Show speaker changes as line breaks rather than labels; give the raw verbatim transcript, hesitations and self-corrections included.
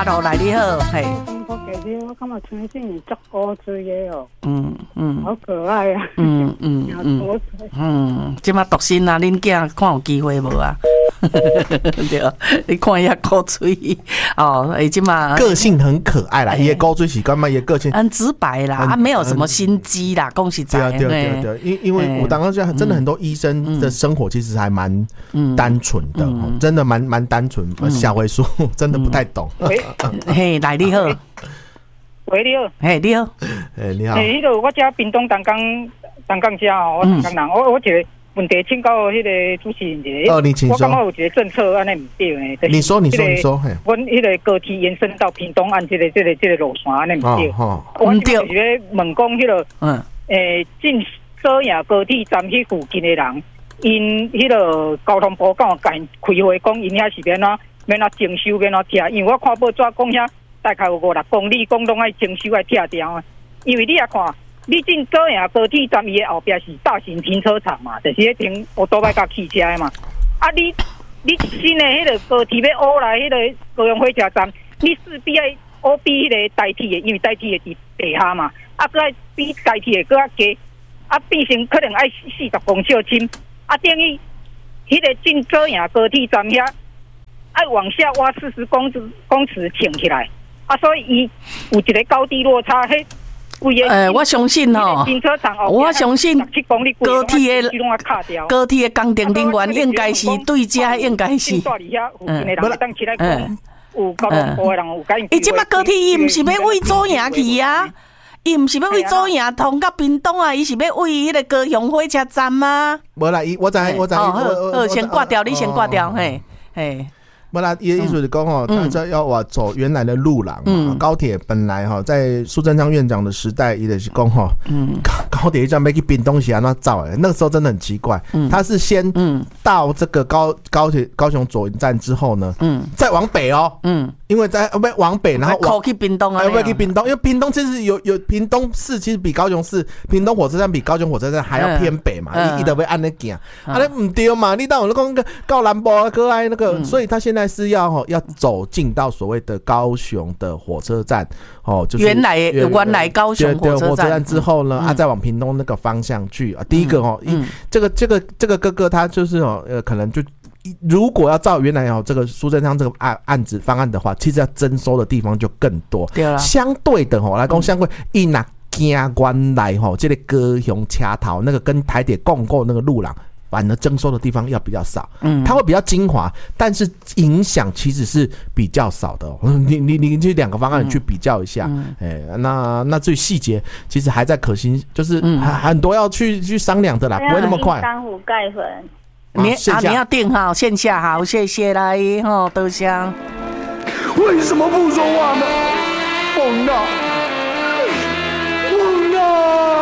喽，来你好，嘿。
我给你，我感觉春信你足古锥的哦，
嗯嗯，
好可爱啊，
嗯嗯嗯嗯，即马独身啊，恁囝看有机会无啊？对，你看一下古锥哦，哎，即马
个性很可爱啦，伊的古锥是干嘛？伊个性
很直白啦，啊，没有什么心机啦，恭喜在。
对对对对，因因为我当时真的很多医生的生活其实还蛮单纯的，真的蛮蛮单纯。小回书真的不太懂。
嘿，来你好。
喂，你好。
嘿，你好。
嘿，你好。
嘿，迄个我家屏东东港东港家哦，我东港人，我我一个问题请教迄个主持人一下。
哦，你请说。
我感觉有一个政策安尼唔对呢。
你说，你说，你说。
阮迄个高铁延伸到屏东岸，这个、这个、这个路线安尼唔对。
哦，
我就是咧问讲迄个，嗯，诶，进遮阳高铁站迄附近的人，因迄个交通部敢有甲因开会讲，因遐是免啊免啊征收免啊拆，因为我看报纸讲遐。大概有五六公里，讲拢爱征收爱拆掉啊！因为你也看，你进遮阳高铁站伊的后壁是大型停车场嘛，就是咧停奥多摆甲汽车的嘛。啊，你你新的迄个高铁要乌来迄个高雄火车站，你势必爱乌比迄个代替的，因为代替的伫地下嘛。啊，搁爱比代替的搁较低，啊，变成可能爱四十公尺深。啊，等于迄个进遮阳高铁站遐，爱往下挖四十公尺公尺挺起来。啊，所以伊有一个高低落差，迄规个。
诶，我相信吼，
停车场哦，
我相信高铁的高铁的工程人员应该是对家，应该是。
嗯，嗯，有交通部的人有甲因。
伊即摆高铁伊毋是要为左营去啊，伊毋是要为左营通到屏东啊，伊是要为迄个高雄火车站吗？
无啦，伊我知我知。
好，好，先挂掉，你先挂掉，嘿，嘿。
不啦，意思是讲哦，他这要我走原来的路廊嘛。嗯、高铁本来哈，在苏贞昌院长的时代，也是讲哈，高铁一站要去屏东是安怎走的？那个时候真的很奇怪，嗯、他是先到这个高高铁高雄左营站之后呢，嗯、再往北哦，嗯、因为在不往北，然后
往去屏东啊，
要去屏东，因为屏东其实有有屏东市其实比高雄市，屏东火车站比高雄火车站还要偏北嘛，一一直会按那行，啊那唔对嘛，你当我讲高南部啊，可爱那个，所以他现在。是要要走进到所谓的高雄的火车站哦，就是
原来原来高雄火车站,
火车站之后呢，嗯、啊，再往屏东那个方向去啊。第一个哦，嗯、这个这个这个哥哥他就是哦，呃，可能就如果要照原来哦这个苏贞昌这个案案子方案的话，其实要征收的地方就更多。
对了，
相对的哦，来讲相对一拿京关来吼，这个高雄车头那个跟台铁共构那个路廊。反而征收的地方要比较少，嗯，它会比较精华，但是影响其实是比较少的、哦。你你你这两个方案去比较一下，哎、嗯欸，那那至于细节，其实还在可行，就是很多要去去商量的啦，不会那么快。
珊瑚钙粉，
你啊你要定好线下好，谢谢来吼，多香。
为什么不说话呢？疯了！